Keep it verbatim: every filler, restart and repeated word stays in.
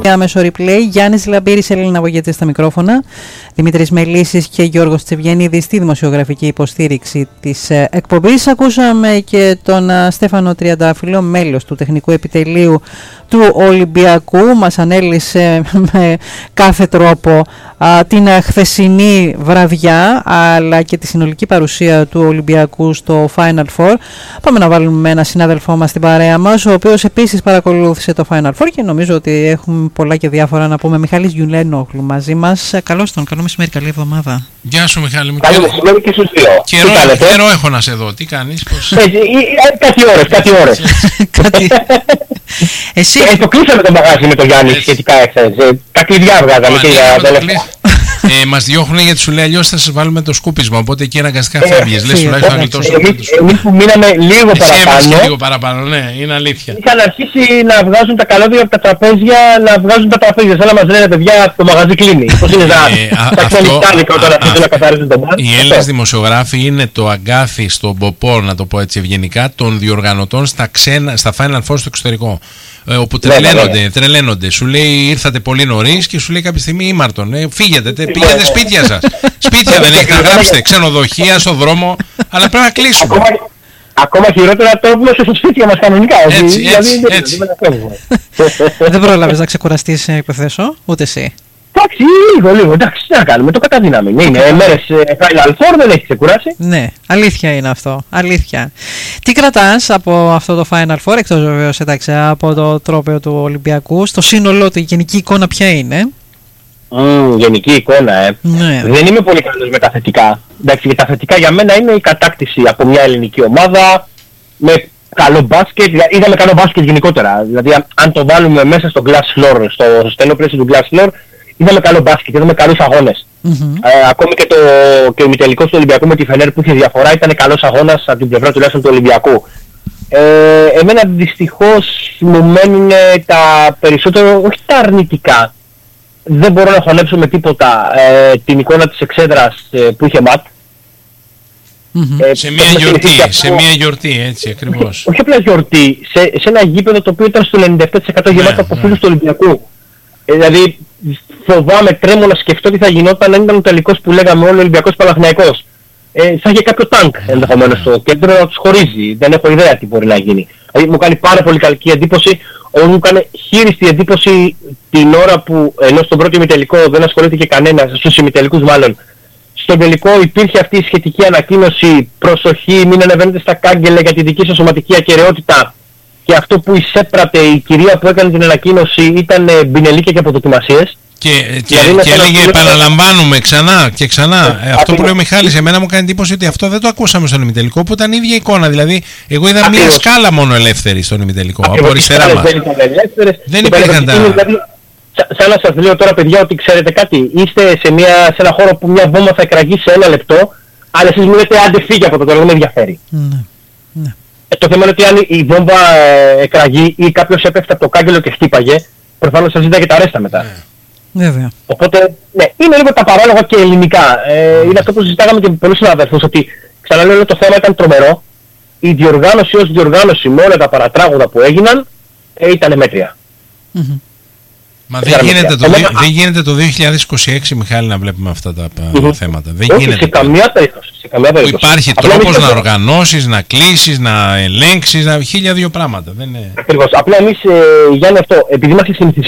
Άμεσο replay. Γιάννης Λαμπύρης, Έλληνα Βογετή στα μικρόφωνα. Δημήτρης Μελίσης και Γιώργος Τσευγενίδης στη δημοσιογραφική υποστήριξη της εκπομπής. Ακούσαμε και τον Στέφανο Τριαντάφυλλο, μέλος του τεχνικού επιτελείου του Ολυμπιακού. Μας ανέλησε με κάθε τρόπο α, την χθεσινή βραδιά, αλλά και τη συνολική παρουσία του Ολυμπιακού στο Final Four. Πάμε να βάλουμε ένα συνάδελφό μας στην παρέα μας, ο οποίος επίσης παρακολούθησε το Final Four και νομίζω ότι έχουμε πολλά και διάφορα να πούμε. Μιχάλης Γιουλένογλου μαζί μας. Καλώς τον, καλό μεσημέρι, καλή εβδομάδα. Γεια σου Μιχάλη μου. Καλό μεσημέρι και στους δύο. Καιρό, καιρό έχω να σε δω, τι κάνεις? Πώς... ε, ε, ε, κάτι ώρες, κάτι ώρες. Κάτι... Εσύ... Ε, το κλείσαμε το μαγάζι με τον Γιάννη σχετικά εχθές. Τα κλειδιά βγάζαμε και για τα λεφτά. Ε, μας διώχνουν γιατί σου λέει αλλιώς θα σας βάλουμε το σκούπισμα, οπότε εκεί αναγκαστικά φεύγεις. Λες τουλάχιστον να γλιτώσουμε. Εμείς που μείναμε λίγο παραπάνω. λίγο παραπάνω, ναι, είναι αλήθεια. Είχαν αρχίσει να βγάζουν τα καλώδια από τα τραπέζια, να βγάζουν τα τραπέζια. Σαν να μας λένε παιδιά, το μαγαζί κλείνει. Πώς είναι τα ξενιστάνικα όταν αρχίζουν να καθαρίζουν τον μπάρ. Οι Έλληνες δημοσιογράφοι είναι το αγκάθι στον ποπό, να το πω έτσι ευγενικά, των διοργανωτών στα, ξένα, στα Final Four στο εξωτερικό. Ε, όπου τρελαίνονται, ναι, τρελαίνονται. Σου λέει ήρθατε πολύ νωρίς και σου λέει κάποια στιγμή ήμαρτον. Ε, φύγετε, τε, πήγαινε σπίτια σας. Σπίτια δεν έχει να γράψετε. Ξενοδοχεία, στο δρόμο. Αλλά πρέπει να κλείσουμε. Ακόμα, ακόμα χειρότερα το έχουμε στο σπίτια μας κανονικά. Έτσι, έτσι, δηλαδή, έτσι. Δεν πρόλαβες να ξεκουραστείς, υποθέσω, ούτε εσύ. Εντάξει, λίγο, λίγο. Εντάξει, τι να κάνουμε, το κατά δύναμη. Είναι μέρες Final Four, δεν έχει ξεκουράσει. Ναι, αλήθεια είναι αυτό. Αλήθεια. Τι κρατάς από αυτό το Final Four, εκτός βεβαίως εντάξει, από το τρόπαιο του Ολυμπιακού, στο σύνολό του η γενική εικόνα ποια είναι? Mm, γενική εικόνα, ε. Ναι. Δεν είμαι πολύ καλός με τα θετικά. Εντάξει, και τα θετικά για μένα είναι η κατάκτηση από μια ελληνική ομάδα με καλό μπάσκετ. Είδαμε καλό μπάσκετ γενικότερα. Δηλαδή, αν το βάλουμε μέσα στο glass floor, στο στενό πλαίσιο του glass floor, είδαμε καλό μπάσκετ, είδαμε καλούς αγώνες. Mm-hmm. Ε, ακόμη και, το, και ο ημιτελικός του Ολυμπιακού με τη Φενέρ που είχε διαφορά ήταν καλός αγώνας από την πλευρά τουλάχιστον του Ολυμπιακού. Ε, εμένα δυστυχώς μου μένουν τα περισσότερο, όχι τα αρνητικά. Δεν μπορώ να χωνέψω με τίποτα ε, την εικόνα της εξέδρας ε, που είχε ΜΑΤ. Mm-hmm. Ε, σε μια γιορτή, σε μια γιορτή, έτσι ακριβώς. Όχι, όχι απλά γιορτή, σε, σε ένα γήπεδο το οποίο ήταν στο ενενήντα επτά τοις εκατό γεμάτο ναι, από φίλους ναι. του Ολυμπιακού. Ε, δηλαδή φοβάμαι, τρέμω να σκεφτώ τι θα γινόταν αν ήταν ο τελικός που λέγαμε όλοι Ολυμπιακός Παναθηναϊκός. Ε, θα είχε κάποιο τάγκ ενδεχομένως στο κέντρο να τους χωρίζει. Δεν έχω ιδέα τι μπορεί να γίνει. Δηλαδή μου κάνει πάρα πολύ καλή εντύπωση. Μου έκανε χείριστη εντύπωση την ώρα που ενώ στον πρώτο ημιτελικό δεν ασχολήθηκε κανένας, στους ημιτελικούς μάλλον. Στον τελικό υπήρχε αυτή η σχετική ανακοίνωση, προσοχή, μην ανεβαίνετε στα κάγκελα για τη δική σας σωματική ακεραιότητα. Και αυτό που εισέπρατε η κυρία που έκανε την ανακοίνωση ήταν μπινελίκια και αποδοκιμασίες. Και, και, δηλαδή, και έλεγε επαναλαμβάνουμε ξανά και ξανά. Ε, αυτό που λέει ο Μιχάλης, εμένα μου κάνει εντύπωση ότι αυτό δεν το ακούσαμε στον ημιτελικό, που ήταν η ίδια εικόνα. Δηλαδή, εγώ είδα μία σκάλα μόνο ελεύθερη στον ημιτελικό. Από αριστερά μας. Δεν ήταν ελεύθερες. Δεν υπήρχαν τα... Δηλαδή, σαν να σας λέω τώρα παιδιά ότι ξέρετε κάτι, είστε σε, μια, σε ένα χώρο που μια βόμβα θα εκραγεί σε ένα λεπτό, αλλά εσείς μου λέτε άντε φύγε από το τώρα, δεν με ενδιαφέρει. Ναι, ναι. Το θέμα είναι ότι αν η βόμβα ε, εκραγεί ή κάποιος έπεφτε από το κάγκελο και χτύπαγε, προφανώς θα ζήταγε τα ρέστα μετά. Βέβαια. Οπότε, ναι, είναι λίγο τα παράλογα και ελληνικά. Ε, είναι αυτό που συζητάγαμε και με πολλούς συναδέλφους, ότι ξαναλέω ότι το θέμα ήταν τρομερό. Η διοργάνωση ως διοργάνωση με όλα τα παρατράγουδα που έγιναν ε, ήταν μέτρια. Mm-hmm. Μα δεν γίνεται, το, Εμένα... δεν γίνεται το δύο χιλιάδες είκοσι έξι, Μιχάλη, να βλέπουμε αυτά τα mm-hmm. θέματα. Δεν Όχι, γίνεται. Σε καμία περίπτωση. Σε καμία περίπτωση. Υπάρχει απλά τρόπος να οργανώσεις, να κλείσεις, να ελέγξεις, να... χίλια δύο πράγματα. Δεν είναι... Ακριβώς. Απλά εμείς, ε, Γιάννη, αυτό, επειδή είμαστε συνηθισμένοι